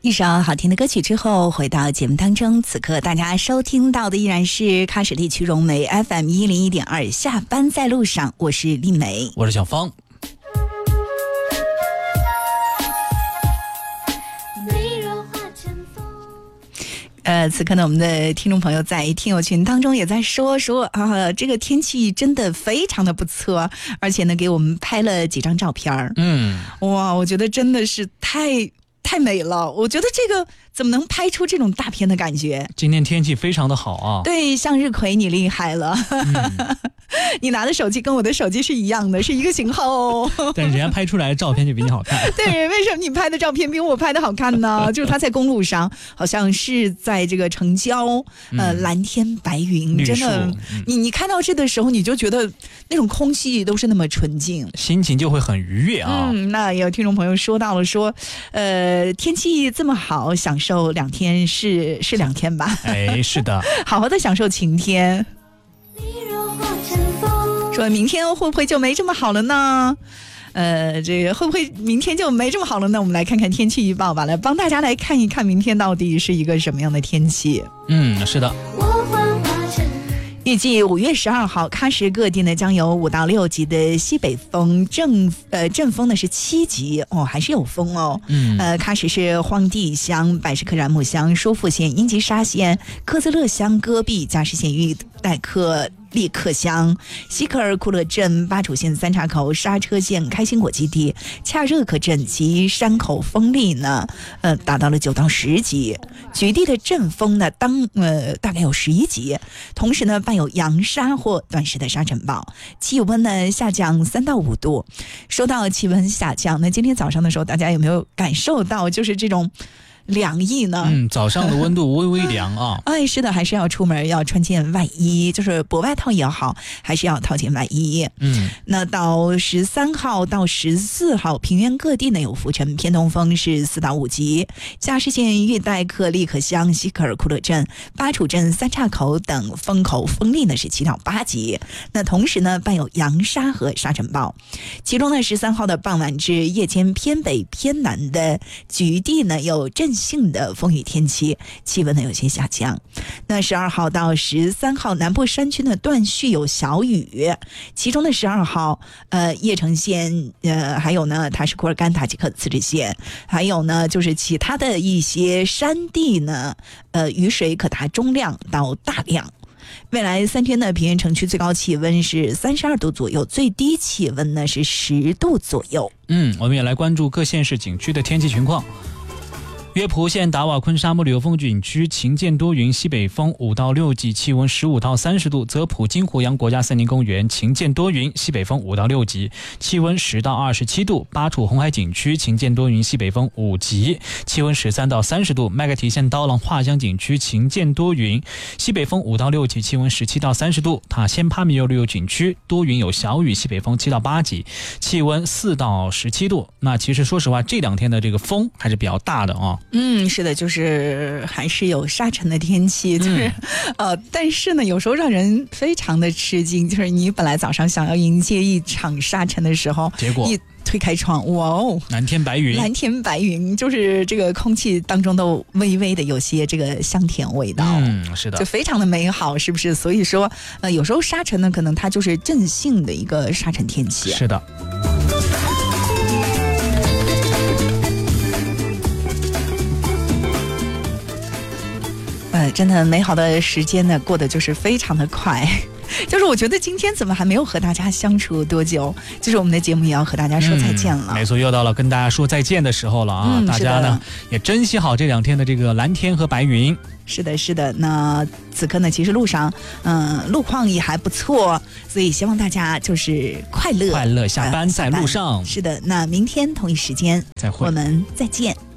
一首好听的歌曲之后，回到节目当中，此刻大家收听到的依然是喀什地区融媒 FM101.2，下班在路上，我是丽梅， 我是小芳。 此刻呢，我们的听众朋友在听友群当中也在说啊，这个天气真的非常的不错，而且呢，给我们拍了几张照片。哇，我觉得真的是太美了，我觉得这个怎么能拍出这种大片的感觉？ 今天天气非常的好啊！ 对，向日葵你厉害了，你拿的手机跟我的手机是一样的，是一个型号哦。 但是人家拍出来的照片就比你好看。 对，为什么你拍的照片比我拍的好看呢？就是他在公路上，好像是在这个城郊，蓝天白云，真的，你看到这的时候，你就觉得那种空气都是那么纯净， 心情就会很愉悦啊。 那有听众朋友说到了说，天气这么好，享受2天是2天吧？ 哎，是的， 好好的享受晴天。说明天会不会就没这么好了呢？这个会不会明天就没这么好了呢？我们来看看天气预报吧，来帮大家来看一看明天到底是一个什么样的天气。 是的。 预计5月12号，喀什各地呢将有5到6级的西北风，阵风呢是7级哦，还是有风哦。喀什市荒地乡、百什克然木乡、舒富县、英吉沙县、科兹勒乡、戈壁、加什县、玉代克利克乡、西克尔库勒镇、巴楚县三岔口、刹车县、开心果基地、恰热克镇及山口风力呢，达到了9到10级。局地的阵风呢，大概有11级。同时呢，伴有扬沙或短时的沙尘暴，气温呢下降3到5度。说到气温下降，那今天早上的时候，大家有没有感受到就是这种凉意呢？ 早上的温度微微凉啊。 是的，还是要出门要穿件外衣，就是薄外套也好，还是要套件外衣。那到13号到14号，平原各地呢有浮尘，偏东风是4到5级。加什县玉代克利克乡、西克尔库勒镇、巴楚镇三岔口等风口风力呢是7到8级。那同时呢伴有扬沙和沙尘暴。其中呢13号的傍晚至夜间偏北偏南的局地呢有阵性的风雨天气，气温呢有些下降。那12号到13号南部山区呢断续有小雨，其中的12号叶城县还有呢塔什库尔干塔吉克自治县，还有呢就是其他的一些山地呢雨水可达中量到大量。未来3天呢，平原城区最高气温是32度左右，最低气温呢是10度左右。 我们也来关注各县市景区的天气情况。约蒲县达瓦昆沙漠旅游风景区晴见多云，西北风5到6级，气温15到30度；则普金湖洋国家森林公园晴见多云，西北风5到6级，气温10到27度；巴楚红海景区晴见多云，西北风5级，气温13到30度；麦克提县刀郎画乡景区晴见多云，西北风5到6级，气温17到30度；塔仙帕米尤旅游景区多云有小雨，西北风7到8级，气温4到17度。那其实说实话，这2天的这个风还是比较大的啊。 是的，就是还是有沙尘的天气，就是但是呢，有时候让人非常的吃惊，就是你本来早上想要迎接一场沙尘的时候， 结果一推开窗，哇哦， 蓝天白云， 就是这个空气当中都微微的有些这个香甜味道， 是的， 就非常的美好，是不是？所以说，有时候沙尘呢，可能它就是阵性的一个沙尘天气， 是的。 真的美好的时间呢，过得就是非常的快。就是我觉得今天怎么还没有和大家相处多久，就是我们的节目也要和大家说再见了。 没错，又到了跟大家说再见的时候了啊！大家呢也珍惜好这2天的这个蓝天和白云。 是的，是的。那此刻呢，其实路上路况也还不错，所以希望大家就是快乐下班在路上。 是的，那明天同一时间再会， 我们再见。